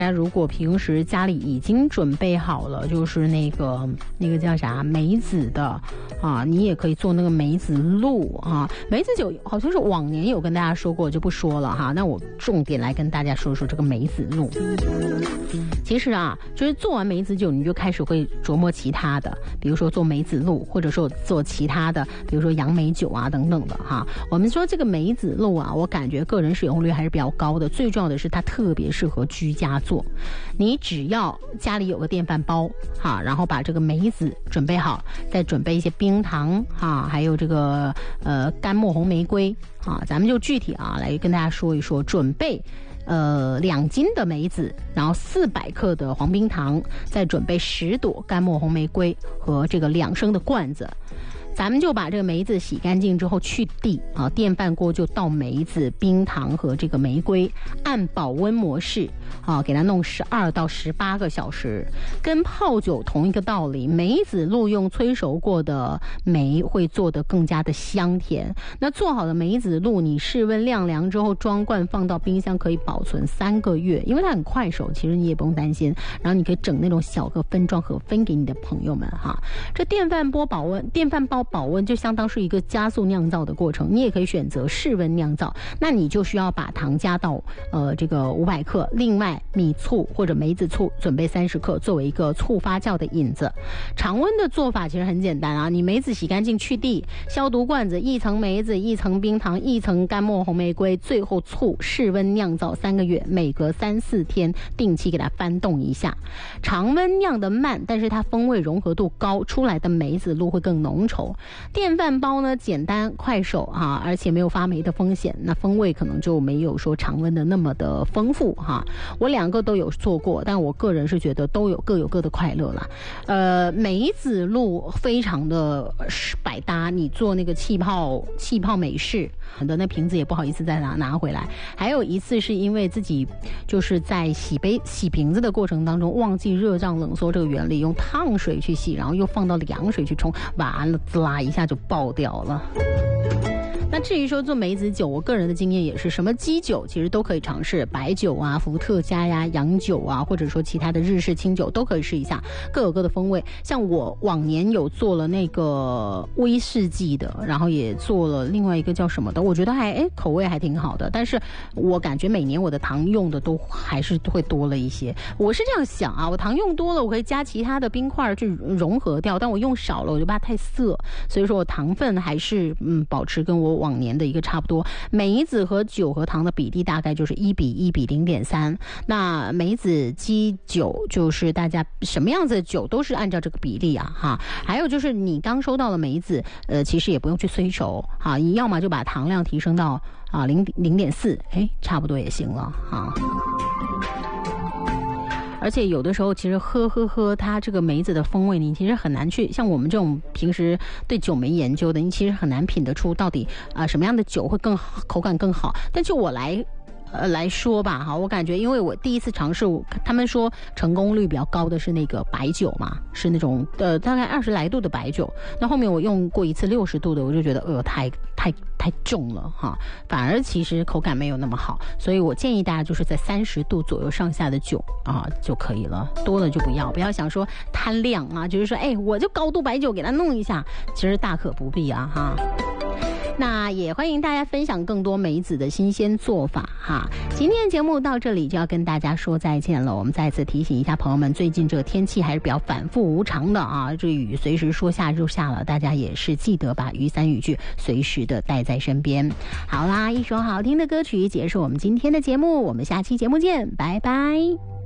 大家如果平时家里已经准备好了，就是那个叫啥梅子的啊，你也可以做那个梅子露啊。梅子酒好像是往年有跟大家说过，就不说了哈。那我重点来跟大家说说这个梅子露。其实啊，就是做完梅子酒，你就开始会琢磨其他的，比如说做梅子露，或者说做其他的，比如说杨梅酒啊等等的哈。我们说这个梅子露啊，我感觉个人使用率还是比较高的。最重要的是它特别适合居家做。你只要家里有个电饭煲哈，然后把这个梅子准备好，再准备一些冰糖哈，还有这个干墨红玫瑰啊，咱们就具体啊来跟大家说一说。准备2斤的梅子，然后400克的黄冰糖，再准备10朵干墨红玫瑰和这个2升的罐子。咱们就把这个梅子洗干净之后去蒂啊，电饭锅就倒梅子、冰糖和这个玫瑰，按保温模式啊，给它弄12到18个小时。跟泡酒同一个道理，梅子露用催熟过的梅会做得更加的香甜。那做好的梅子露，你室温晾凉之后装罐放到冰箱可以保存3个月，因为它很快熟，其实你也不用担心。然后你可以整那种小个分装盒分给你的朋友们哈。这电饭煲保温就相当是一个加速酿造的过程，你也可以选择室温酿造，那你就需要把糖加到这个500克，另外米醋或者梅子醋准备30克作为一个醋发酵的引子。常温的做法其实很简单啊，你梅子洗干净去蒂，消毒罐子，1层梅子，1层冰糖，1层干墨红玫瑰，最后醋，室温酿造3个月，每隔3-4天定期给它翻动一下。常温酿的慢，但是它风味融合度高，出来的梅子露会更浓稠。电饭煲呢简单快手哈，而且没有发霉的风险，那风味可能就没有说常温的那么的丰富哈。我2个都有做过，但我个人是觉得各有各的快乐啦。梅子露非常的百搭，你做那个气泡美式的那瓶子也不好意思再拿回来。还有一次是因为自己就是在洗瓶子的过程当中忘记热胀冷缩这个原理，用烫水去洗，然后又放到凉水去冲，完了滋啦一下就爆掉了。那至于说做梅子酒，我个人的经验也是，什么基酒其实都可以尝试，白酒啊、伏特加呀、洋酒啊，或者说其他的日式清酒都可以试一下，各有各的风味。像我往年有做了那个威士忌的，然后也做了另外一个叫什么的，我觉得口味还挺好的，但是我感觉每年我的糖用的都还是会多了一些。我是这样想啊，我糖用多了，我可以加其他的冰块去融合掉，但我用少了我就怕太涩，所以说我糖分还是保持跟我往年的一个差不多。梅子和酒和糖的比例大概就是1:1:0.3。那梅子基酒就是大家什么样子的酒都是按照这个比例啊哈。还有就是你刚收到了梅子，其实也不用去催熟哈，你要么就把糖量提升到0.4，差不多也行了哈。而且有的时候其实喝它这个梅子的风味，你其实很难去，像我们这种平时对酒没研究的，你其实很难品得出到底什么样的酒会更好，口感更好。但就我来说吧哈，我感觉因为我第一次尝试，他们说成功率比较高的是那个白酒嘛，是那种大概20来度的白酒。那后面我用过一次60度的，我就觉得太重了哈，反而其实口感没有那么好。所以我建议大家就是在30度左右上下的酒啊就可以了，多了就不要想说贪量啊，就是说我就高度白酒给它弄一下，其实大可不必啊哈。那也欢迎大家分享更多梅子的新鲜做法哈。今天的节目到这里就要跟大家说再见了。我们再次提醒一下朋友们，最近这个天气还是比较反复无常的啊，这雨随时说下就下了，大家也是记得把雨伞雨具随时的带在身边。好啦，一首好听的歌曲结束我们今天的节目，我们下期节目见，拜拜。